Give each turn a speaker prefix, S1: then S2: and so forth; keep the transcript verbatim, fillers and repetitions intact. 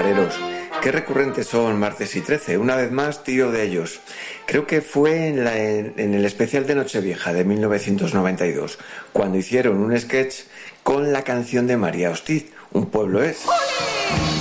S1: pajareros. Qué recurrentes son martes y trece. Una vez más, tiro de ellos. Creo que fue en, la, en, en el especial de Nochevieja de mil novecientos noventa y dos, cuando hicieron un sketch con la canción de María Hostiz, Un pueblo es.